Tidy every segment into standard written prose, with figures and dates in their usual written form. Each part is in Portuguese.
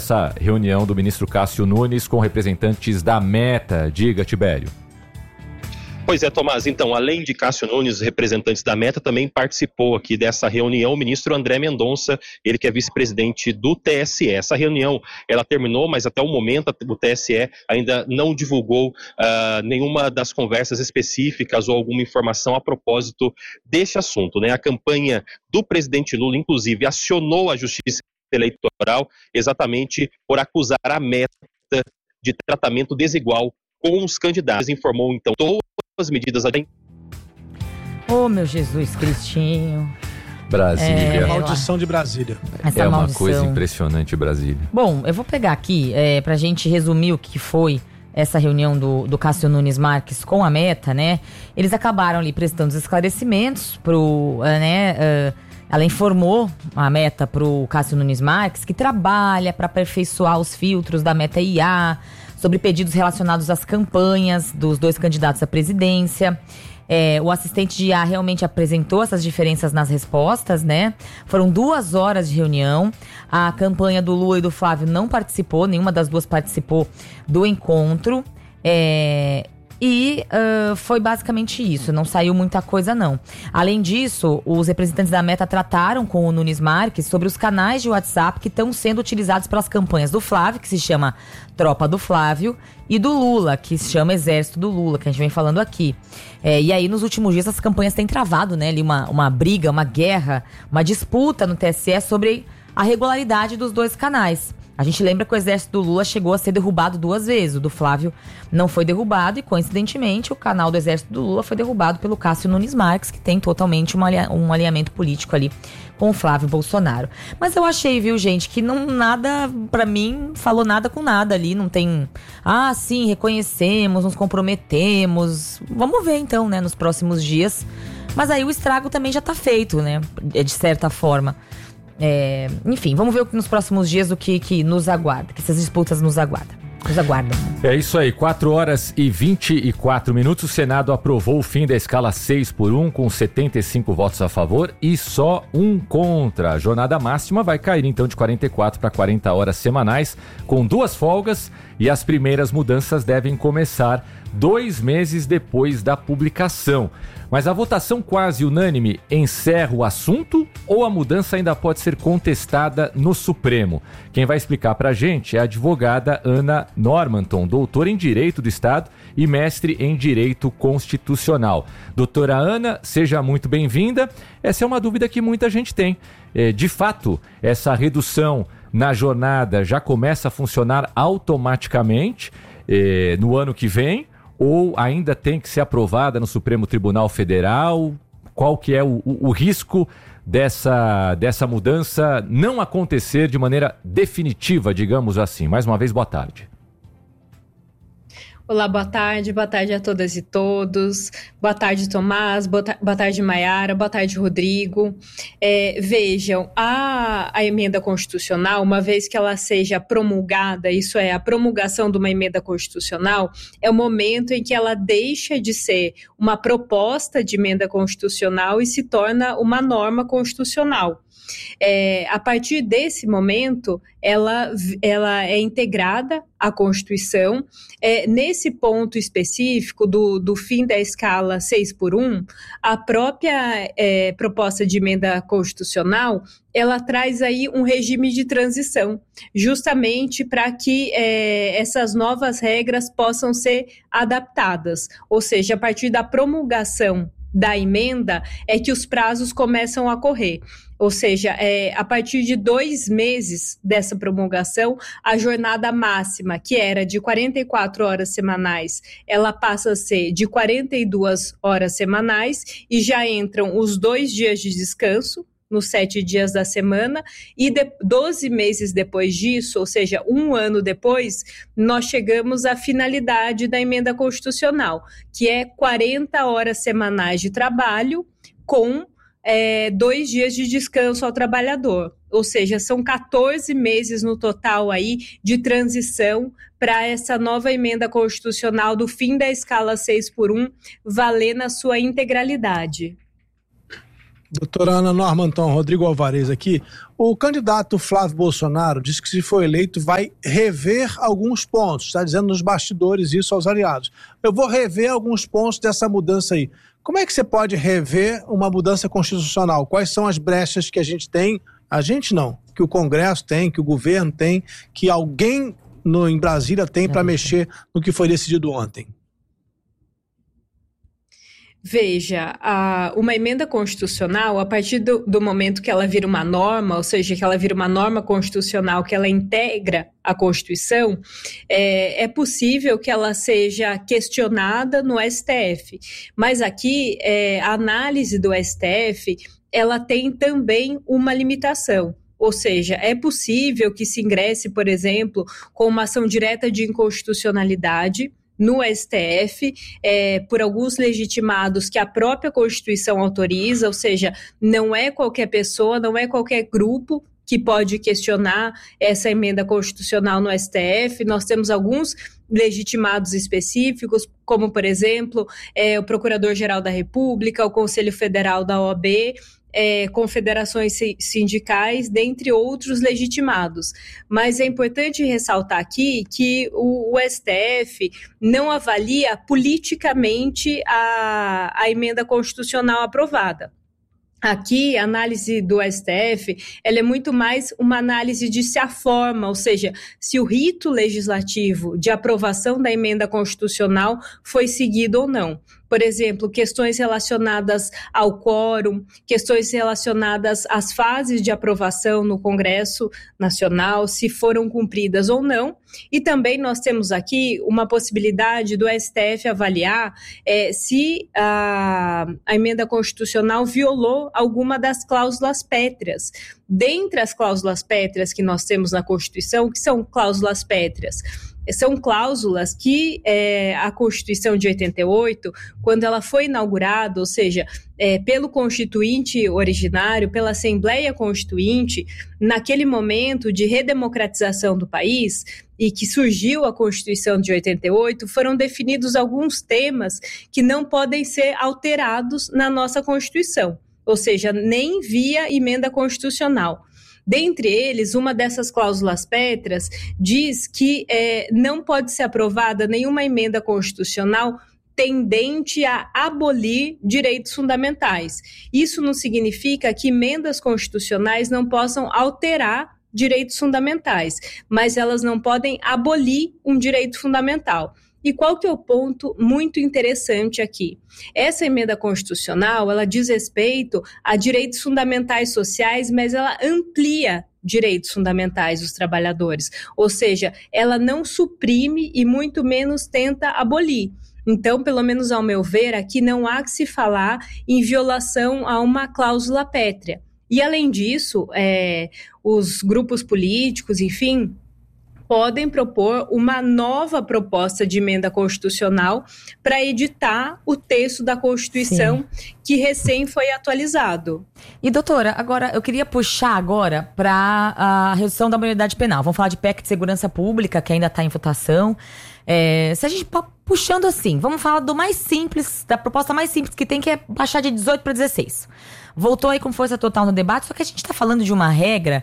essa reunião do ministro Cássio Nunes com representantes da Meta. Diga, Tibério. Pois é, Tomás, então, além de Cássio Nunes, representantes da Meta, também participou aqui dessa reunião o ministro André Mendonça, ele que é vice-presidente do TSE. Essa reunião, ela terminou, mas até o momento o TSE ainda não divulgou nenhuma das conversas específicas ou alguma informação a propósito deste assunto, né? A campanha do presidente Lula, inclusive, acionou a Justiça Eleitoral exatamente por acusar a Meta de tratamento desigual com os candidatos. Informou, então, as medidas. Oh, meu Jesus Cristinho. Brasília. Maldição de Brasília. Essa uma maldição. coisa impressionante, Brasília. Bom, eu vou pegar aqui pra gente resumir o que foi essa reunião do Cássio Nunes Marques com a Meta, né? Eles acabaram ali prestando os esclarecimentos pro, ela informou a Meta pro Cássio Nunes Marques que trabalha para aperfeiçoar os filtros da Meta IA, sobre pedidos relacionados às campanhas dos dois candidatos à presidência. O assistente de IA realmente apresentou essas diferenças nas respostas, né? Foram 2 horas de reunião. A campanha do Lula e do Flávio não participou, nenhuma das duas participou do encontro. Foi basicamente isso, não saiu muita coisa não. Além disso, os representantes da Meta trataram com o Nunes Marques sobre os canais de WhatsApp que estão sendo utilizados pelas campanhas do Flávio, que se chama Tropa do Flávio, e do Lula, que se chama Exército do Lula, que a gente vem falando aqui. E aí, nos últimos dias, as campanhas têm travado, né, ali uma briga, uma guerra, uma disputa no TSE sobre a regularidade dos dois canais. A gente lembra que o exército do Lula chegou a ser derrubado 2 vezes. O do Flávio não foi derrubado e, coincidentemente, o canal do exército do Lula foi derrubado pelo Cássio Nunes Marques, que tem totalmente um alinhamento político ali com o Flávio Bolsonaro. Mas eu achei, viu, gente, que nada, pra mim, falou nada com nada ali. Não tem, sim, reconhecemos, nos comprometemos. Vamos ver, então, né, nos próximos dias. Mas aí o estrago também já tá feito, né, de certa forma. Enfim, vamos ver nos próximos dias o que nos aguarda, que essas disputas nos aguardam. É isso aí, 4h24. O Senado aprovou o fim da escala 6x1 com 75 votos a favor e só 1 contra. A jornada máxima vai cair então de 44 para 40 horas semanais, com 2 folgas, e as primeiras mudanças devem começar 2 meses depois da publicação. Mas a votação quase unânime encerra o assunto ou a mudança ainda pode ser contestada no Supremo? Quem vai explicar pra gente é a advogada Ana Normanton, doutora em Direito do Estado e mestre em Direito Constitucional. Doutora Ana, seja muito bem-vinda. Essa é uma dúvida que muita gente tem. De fato, essa redução na jornada já começa a funcionar automaticamente no ano que vem? Ou ainda tem que ser aprovada no Supremo Tribunal Federal? Qual que é o risco dessa mudança não acontecer de maneira definitiva, digamos assim? Mais uma vez, boa tarde. Olá, boa tarde a todas e todos. Boa tarde, Tomás, boa tarde, Maiara, boa tarde, Rodrigo. Vejam, a emenda constitucional, uma vez que ela seja promulgada, isso é, a promulgação de uma emenda constitucional, é o momento em que ela deixa de ser uma proposta de emenda constitucional e se torna uma norma constitucional. A partir desse momento, ela é integrada à Constituição. Nesse ponto específico do fim da escala 6x1, a própria proposta de emenda constitucional, ela traz aí um regime de transição, justamente para que essas novas regras possam ser adaptadas. Ou seja, a partir da promulgação da emenda é que os prazos começam a correr. Ou seja, a partir de 2 meses dessa promulgação, a jornada máxima, que era de 44 horas semanais, ela passa a ser de 42 horas semanais e já entram os 2 dias de descanso, nos 7 dias da semana, e 12 meses depois disso, ou seja, 1 ano depois, nós chegamos à finalidade da emenda constitucional, que é 40 horas semanais de trabalho com 2 dias de descanso ao trabalhador. Ou seja, são 14 meses no total aí de transição para essa nova emenda constitucional do fim da escala 6x1 valer na sua integralidade. Doutora Ana Norma, então, Rodrigo Alvarez aqui. O candidato Flávio Bolsonaro disse que, se for eleito, vai rever alguns pontos. Está dizendo nos bastidores isso aos aliados. Eu vou rever alguns pontos dessa mudança aí. Como é que você pode rever uma mudança constitucional? Quais são as brechas que a gente tem? A gente não, que o Congresso tem, que o governo tem, que alguém em Brasília tem para mexer no que foi decidido ontem. Veja, uma emenda constitucional, a partir do momento que ela vira uma norma, ou seja, que ela vira uma norma constitucional, que ela integra a Constituição, é possível que ela seja questionada no STF. Mas aqui, a análise do STF, ela tem também uma limitação. Ou seja, é possível que se ingresse, por exemplo, com uma ação direta de inconstitucionalidade no STF, por alguns legitimados que a própria Constituição autoriza, ou seja, não é qualquer pessoa, não é qualquer grupo que pode questionar essa emenda constitucional no STF. Nós temos alguns legitimados específicos, como, por exemplo, o Procurador-Geral da República, o Conselho Federal da OAB, confederações sindicais, dentre outros legitimados. Mas é importante ressaltar aqui que o STF não avalia politicamente a emenda constitucional aprovada. Aqui, a análise do STF, ela é muito mais uma análise de se a forma, ou seja, se o rito legislativo de aprovação da emenda constitucional foi seguido ou não. Por exemplo, questões relacionadas ao quórum, questões relacionadas às fases de aprovação no Congresso Nacional, se foram cumpridas ou não. E também nós temos aqui uma possibilidade do STF avaliar se a emenda constitucional violou alguma das cláusulas pétreas. Dentre as cláusulas pétreas que nós temos na Constituição, o que são cláusulas pétreas? São cláusulas que a Constituição de 88, quando ela foi inaugurada, ou seja, pelo Constituinte originário, pela Assembleia Constituinte, naquele momento de redemocratização do país, e que surgiu a Constituição de 88, foram definidos alguns temas que não podem ser alterados na nossa Constituição, ou seja, nem via emenda constitucional. Dentre eles, uma dessas cláusulas pétreas diz que não pode ser aprovada nenhuma emenda constitucional tendente a abolir direitos fundamentais. Isso não significa que emendas constitucionais não possam alterar direitos fundamentais, mas elas não podem abolir um direito fundamental. E qual que é o ponto muito interessante aqui? Essa emenda constitucional, ela diz respeito a direitos fundamentais sociais, mas ela amplia direitos fundamentais dos trabalhadores. Ou seja, ela não suprime e muito menos tenta abolir. Então, pelo menos ao meu ver, aqui não há que se falar em violação a uma cláusula pétrea. E além disso, os grupos políticos, enfim, podem propor uma nova proposta de emenda constitucional para editar o texto da Constituição que recém foi atualizado. E doutora, agora eu queria puxar agora para a redução da maioridade penal. Vamos falar de PEC de segurança pública, que ainda está em votação. Se a gente puxando assim, vamos falar do mais simples, da proposta mais simples que tem, que é baixar de 18 para 16. Voltou aí com força total no debate, só que a gente está falando de uma regra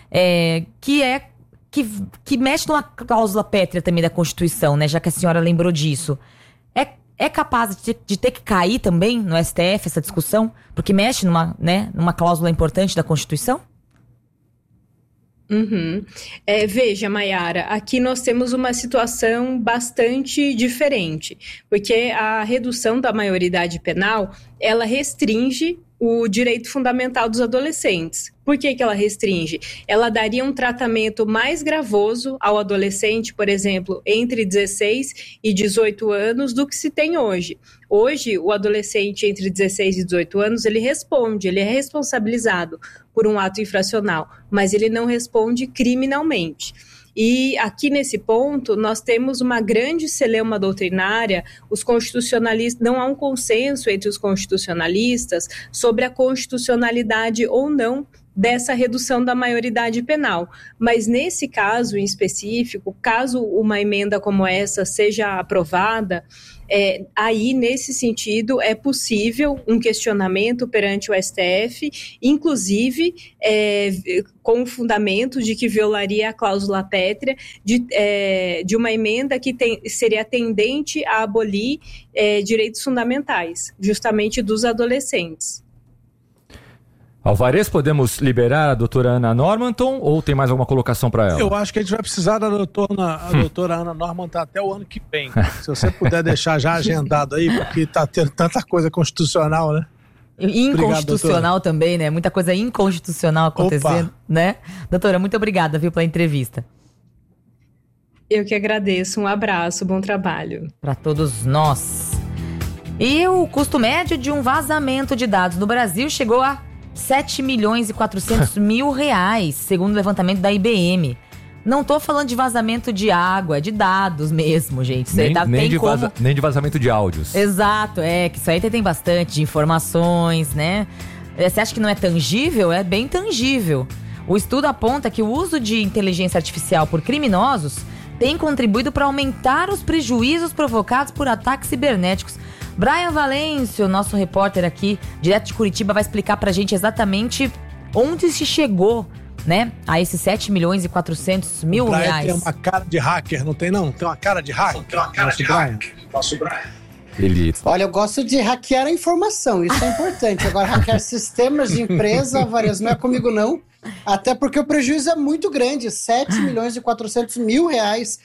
que mexe numa cláusula pétrea também da Constituição, né? Já que a senhora lembrou disso. É capaz de ter que cair também no STF essa discussão? Porque mexe numa cláusula importante da Constituição? Uhum. Veja, Maiara, aqui nós temos uma situação bastante diferente, porque a redução da maioridade penal, ela restringe o direito fundamental dos adolescentes. Por que ela restringe? Ela daria um tratamento mais gravoso ao adolescente, por exemplo, entre 16 e 18 anos do que se tem hoje. Hoje, o adolescente entre 16 e 18 anos, ele responde, ele é responsabilizado por um ato infracional, mas ele não responde criminalmente. E aqui nesse ponto, nós temos uma grande celeuma doutrinária, os constitucionalistas, não há um consenso entre os constitucionalistas sobre a constitucionalidade ou não dessa redução da maioridade penal. Mas nesse caso em específico, caso uma emenda como essa seja aprovada, aí, nesse sentido, é possível um questionamento perante o STF, inclusive com o fundamento de que violaria a cláusula pétrea de uma emenda que seria tendente a abolir direitos fundamentais, justamente dos adolescentes. Alvarez, podemos liberar a doutora Ana Normanton ou tem mais alguma colocação para ela? Eu acho que a gente vai precisar da doutora Ana Normanton até o ano que vem. Se você puder deixar já agendado aí, porque está tendo tanta coisa constitucional, né? Inconstitucional. Obrigado, também, né? Muita coisa inconstitucional acontecendo, né? Doutora, muito obrigada, viu, pela entrevista. Eu que agradeço. Um abraço, bom trabalho. Para todos nós. E o custo médio de um vazamento de dados no Brasil chegou a 7.400.000 reais, segundo o levantamento da IBM. Não tô falando de vazamento de água, é de dados mesmo, gente. Isso Nem de vazamento de áudios. Exato, que isso aí tem bastante de informações, né? Você acha que não é tangível? É bem tangível. O estudo aponta que o uso de inteligência artificial por criminosos tem contribuído para aumentar os prejuízos provocados por ataques cibernéticos. Brian Valêncio, nosso repórter aqui, direto de Curitiba, vai explicar pra gente exatamente onde se chegou, né, a esses 7.400.000 reais. Tem uma cara de hacker, não tem não? Tem uma cara de hacker? Tem uma cara de hacker. Nosso Brian. Olha, eu gosto de hackear a informação, isso é importante. Agora, hackear sistemas de empresa, Alvarez, não é comigo não. Até porque o prejuízo é muito grande, 7.400.000 reais,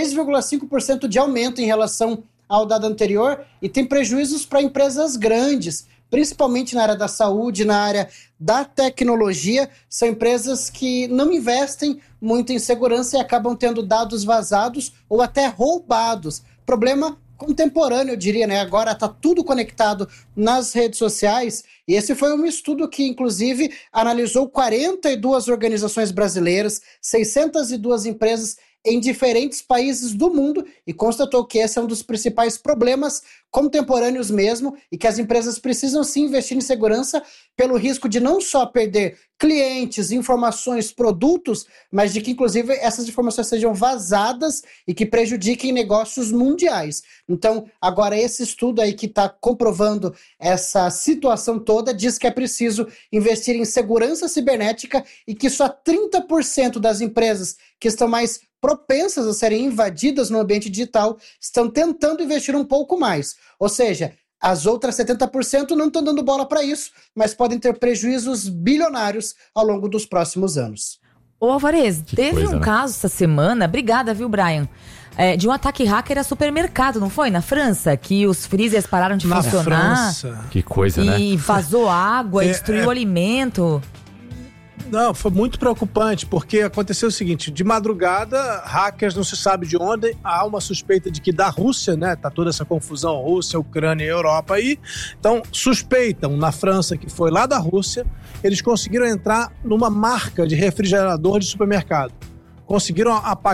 3,5% de aumento em relação ao dado anterior, e tem prejuízos para empresas grandes, principalmente na área da saúde, na área da tecnologia. São empresas que não investem muito em segurança e acabam tendo dados vazados ou até roubados. Problema contemporâneo, eu diria, né? Agora está tudo conectado nas redes sociais, e esse foi um estudo que, inclusive, analisou 42 organizações brasileiras, 602 empresas em diferentes países do mundo, e constatou que esse é um dos principais problemas contemporâneos mesmo, e que as empresas precisam sim investir em segurança pelo risco de não só perder clientes, informações, produtos, mas de que inclusive essas informações sejam vazadas e que prejudiquem negócios mundiais. Então, agora esse estudo aí que está comprovando essa situação toda diz que é preciso investir em segurança cibernética e que só 30% das empresas que estão mais propensas a serem invadidas no ambiente digital estão tentando investir um pouco mais. Ou seja, as outras 70% não estão dando bola para isso, mas podem ter prejuízos bilionários ao longo dos próximos anos. Ô Alvarez, teve um caso essa semana, obrigada, viu, Brian, de um ataque hacker a supermercado, não foi? Na França, que os freezers pararam de funcionar. França. Que coisa, né? E vazou água, destruiu o alimento. Não, foi muito preocupante, porque aconteceu o seguinte, de madrugada, hackers não se sabe de onde, há uma suspeita de que da Rússia, né, tá toda essa confusão, Rússia, Ucrânia e Europa aí, então suspeitam na França, que foi lá da Rússia, eles conseguiram entrar numa marca de refrigerador de supermercado, conseguiram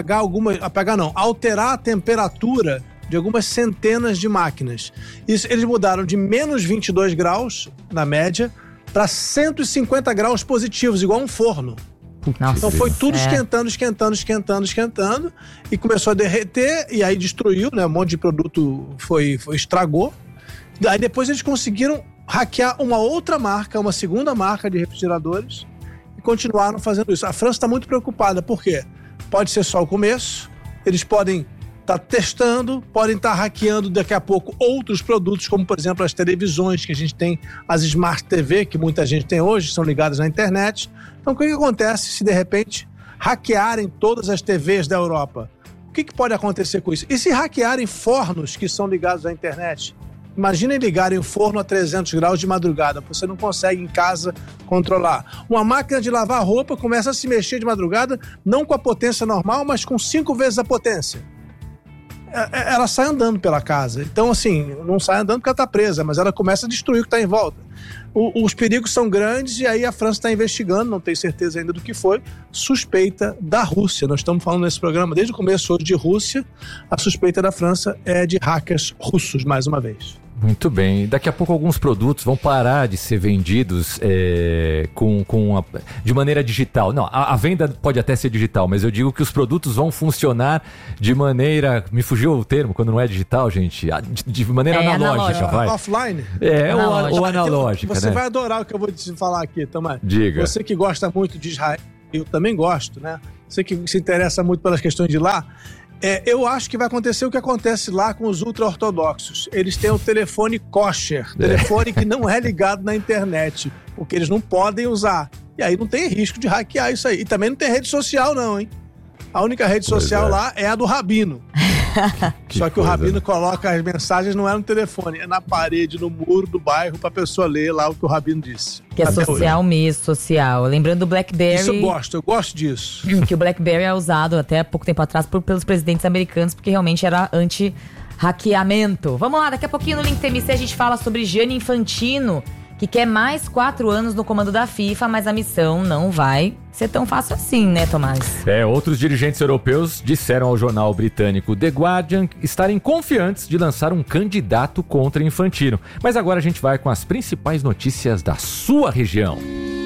alterar a temperatura de algumas centenas de máquinas. Isso, eles mudaram de menos 22 graus, na média, para 150 graus positivos, igual um forno. Nossa, então foi tudo esquentando, e começou a derreter, e aí destruiu, né? Um monte de produto estragou. Aí depois eles conseguiram hackear uma outra marca, uma segunda marca de refrigeradores, e continuaram fazendo isso. A França está muito preocupada, por quê? Pode ser só o começo, eles podem estar testando, podem estar hackeando daqui a pouco outros produtos, como por exemplo as televisões que a gente tem, as Smart TV, que muita gente tem hoje, são ligadas na internet. Então o que acontece se de repente hackearem todas as TVs da Europa? O que pode acontecer com isso? E se hackearem fornos que são ligados à internet? Imaginem ligarem o forno a 300 graus de madrugada, você não consegue em casa controlar. Uma máquina de lavar roupa começa a se mexer de madrugada, não com a potência normal, mas com 5 vezes a potência. Ela sai andando pela casa. Então, assim, não sai andando porque ela está presa, mas ela começa a destruir o que está em volta. Os perigos são grandes e aí a França está investigando, não tem certeza ainda do que foi, suspeita da Rússia. Nós estamos falando nesse programa desde o começo hoje de Rússia. A suspeita da França é de hackers russos, mais uma vez. Muito bem. Daqui a pouco alguns produtos vão parar de ser vendidos de maneira digital. Não, a venda pode até ser digital, mas eu digo que os produtos vão funcionar de maneira... Me fugiu o termo, quando não é digital, gente. De maneira analógica, vai. Offline? Ou analógica, Você né? vai adorar o que eu vou te falar aqui, Tomás. Diga. Você que gosta muito de Israel, eu também gosto, né? Você que se interessa muito pelas questões de lá... eu acho que vai acontecer o que acontece lá com os ultra-ortodoxos. Eles têm o telefone kosher, telefone que não é ligado na internet, porque eles não podem usar. E aí não tem risco de hackear isso aí. E também não tem rede social não, hein? A única rede social lá é a do Rabino. Só que o Rabino coloca as mensagens, não é no telefone, é na parede, no muro do bairro, pra pessoa ler lá o que o Rabino disse. Que é social mesmo, social. Lembrando do BlackBerry... Isso eu gosto disso. Que o BlackBerry é usado até pouco tempo atrás pelos presidentes americanos, porque realmente era anti-hackeamento. Vamos lá, daqui a pouquinho no Link TMC a gente fala sobre Gianni Infantino, que quer mais 4 anos no comando da FIFA, mas a missão não vai ser tão fácil assim, né, Tomás? Outros dirigentes europeus disseram ao jornal britânico The Guardian estarem confiantes de lançar um candidato contra Infantino. Mas agora a gente vai com as principais notícias da sua região.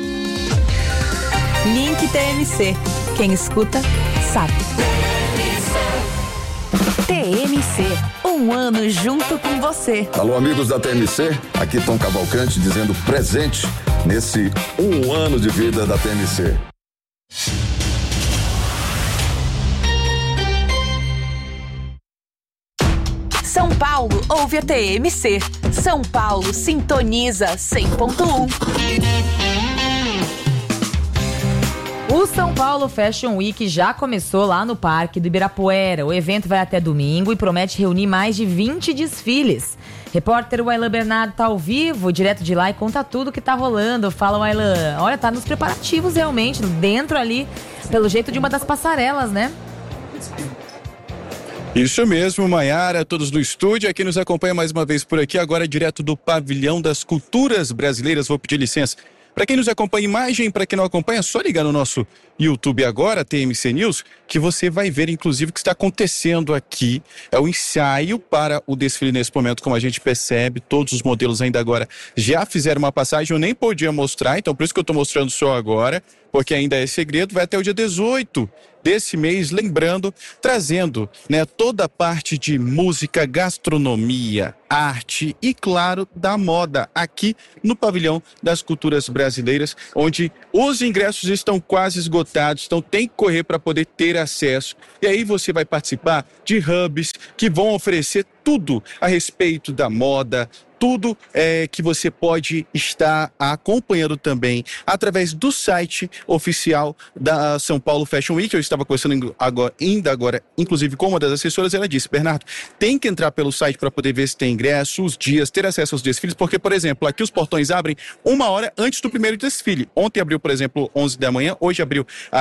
Link TMC. Quem escuta, sabe. TMC, um ano junto com você. Alô, amigos da TMC, aqui Tom Cavalcante dizendo presente nesse 1 ano de vida da TMC. São Paulo ouve a TMC. São Paulo sintoniza 100.1. O São Paulo Fashion Week já começou lá no Parque do Ibirapuera. O evento vai até domingo e promete reunir mais de 20 desfiles. Repórter Wailan Bernardo tá ao vivo, direto de lá, e conta tudo que tá rolando. Fala, Wailan. Olha, tá nos preparativos realmente, dentro ali, pelo jeito de uma das passarelas, né? Isso mesmo, Maiara, todos no estúdio, aqui nos acompanha mais uma vez por aqui, agora direto do Pavilhão das Culturas Brasileiras. Vou pedir licença. Para quem nos acompanha em imagem, para quem não acompanha, é só ligar no nosso YouTube agora, TMC News, que você vai ver, inclusive, o que está acontecendo aqui. É o ensaio para o desfile nesse momento, como a gente percebe. Todos os modelos ainda agora já fizeram uma passagem, eu nem podia mostrar, então por isso que eu estou mostrando só agora, porque ainda é segredo. Vai até o dia 18 desse mês, lembrando, trazendo, né, toda a parte de música, gastronomia, arte e, claro, da moda, aqui no Pavilhão das Culturas Brasileiras, onde os ingressos estão quase esgotados, então tem que correr para poder ter acesso. E aí você vai participar de hubs que vão oferecer tudo a respeito da moda, tudo que você pode estar acompanhando também através do site oficial da São Paulo Fashion Week. Eu estava conversando agora, inclusive com uma das assessoras, ela disse: Bernardo, tem que entrar pelo site para poder ver se tem ingresso, os dias, ter acesso aos desfiles, porque, por exemplo, aqui os portões abrem 1 hora antes do primeiro desfile. Ontem abriu, por exemplo, 11 da manhã, hoje abriu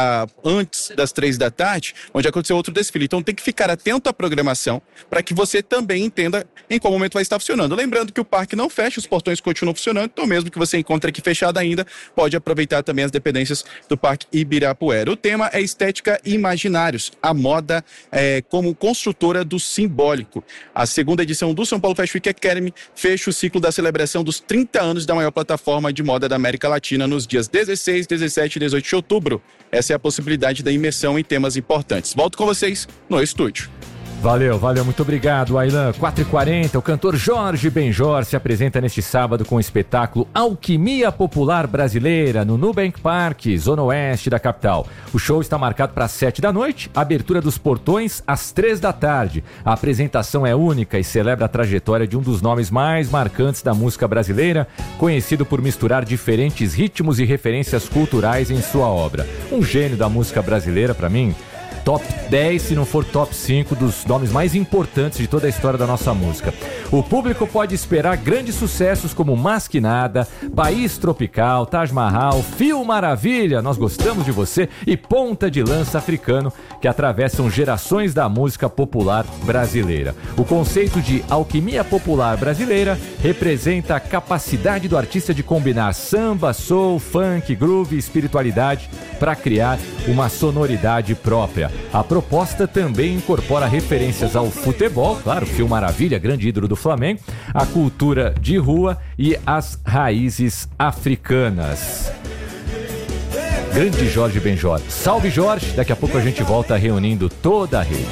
antes das 3 da tarde, onde aconteceu outro desfile. Então tem que ficar atento à programação para que você também entenda em qual momento vai estar funcionando. Lembrando que o parque não fecha, os portões continuam funcionando, então mesmo que você encontre aqui fechado ainda, pode aproveitar também as dependências do Parque Ibirapuera. O tema é Estética e Imaginários, a moda como construtora do simbólico. A segunda edição do São Paulo Fashion Week Academy fecha o ciclo da celebração dos 30 anos da maior plataforma de moda da América Latina nos dias 16, 17 e 18 de outubro. Essa é a possibilidade da imersão em temas importantes. Volto com vocês no estúdio. Valeu, muito obrigado, Wailan. 4h40, o cantor Jorge Benjor se apresenta neste sábado com o espetáculo Alquimia Popular Brasileira no Nubank Park, zona oeste da capital. O show está marcado para as 7 da noite, abertura dos portões às 3 da tarde. A apresentação é única e celebra a trajetória de um dos nomes mais marcantes da música brasileira, conhecido por misturar diferentes ritmos e referências culturais em sua obra. Um gênio da música brasileira, para mim. Top 10, se não for top 5 dos nomes mais importantes de toda a história da nossa música. O público pode esperar grandes sucessos como Mas Que Nada, País Tropical, Taj Mahal, Fio Maravilha, Nós Gostamos de Você e Ponta de Lança Africano, que atravessam gerações da música popular brasileira. O conceito de alquimia popular brasileira representa a capacidade do artista de combinar samba, soul, funk, groove e espiritualidade para criar uma sonoridade própria. A proposta também incorpora referências ao futebol, claro, Fio Maravilha, grande ídolo do do Flamengo, a cultura de rua e as raízes africanas. Grande Jorge Benjor. Salve, Jorge! Daqui a pouco a gente volta reunindo toda a rede.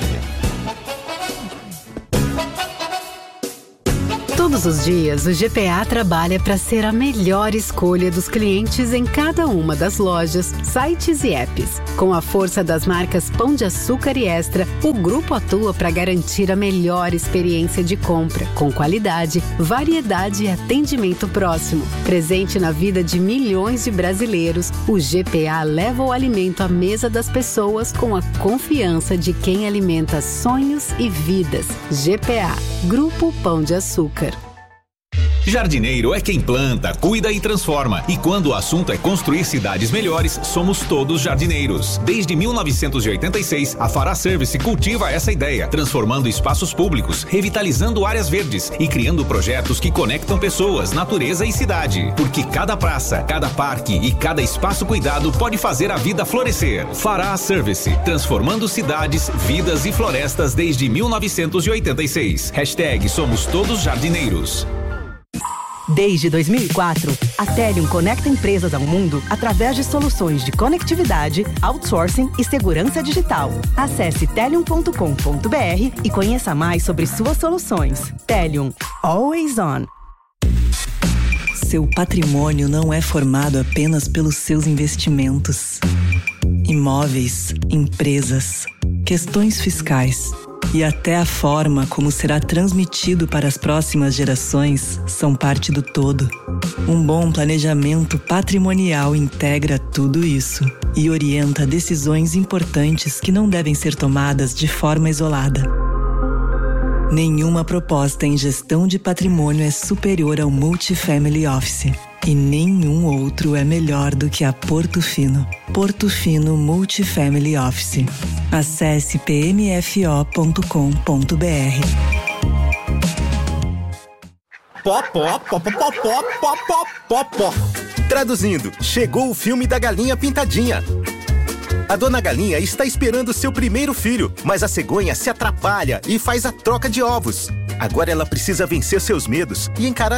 Todos os dias, o GPA trabalha para ser a melhor escolha dos clientes em cada uma das lojas, sites e apps. Com a força das marcas Pão de Açúcar e Extra, o grupo atua para garantir a melhor experiência de compra, com qualidade, variedade e atendimento próximo. Presente na vida de milhões de brasileiros, o GPA leva o alimento à mesa das pessoas com a confiança de quem alimenta sonhos e vidas. GPA, Grupo Pão de Açúcar. Jardineiro é quem planta, cuida e transforma. E quando o assunto é construir cidades melhores, somos todos jardineiros. Desde 1986, a Fará Service cultiva essa ideia, transformando espaços públicos, revitalizando áreas verdes e criando projetos que conectam pessoas, natureza e cidade. Porque cada praça, cada parque e cada espaço cuidado pode fazer a vida florescer. Fará Service, transformando cidades, vidas e florestas desde 1986. Hashtag Somos Todos Jardineiros. Desde 2004, a Telium conecta empresas ao mundo através de soluções de conectividade, outsourcing e segurança digital. Acesse telium.com.br e conheça mais sobre suas soluções. Telium, always on. Seu patrimônio não é formado apenas pelos seus investimentos. Imóveis, empresas, questões fiscais e até a forma como será transmitido para as próximas gerações são parte do todo. Um bom planejamento patrimonial integra tudo isso e orienta decisões importantes que não devem ser tomadas de forma isolada. Nenhuma proposta em gestão de patrimônio é superior ao Multifamily Office. E nenhum outro é melhor do que a Porto Fino. Porto Fino Multifamily Office. Acesse pmfo.com.br. Traduzindo, chegou o filme da Galinha Pintadinha. A dona Galinha está esperando seu primeiro filho, mas a cegonha se atrapalha e faz a troca de ovos. Agora ela precisa vencer seus medos e encarar